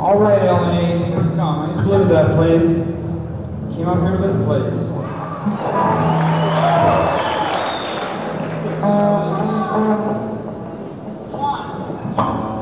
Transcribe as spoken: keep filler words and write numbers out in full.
All right, L A. Tom, I used to live at that place. Came out here to this place.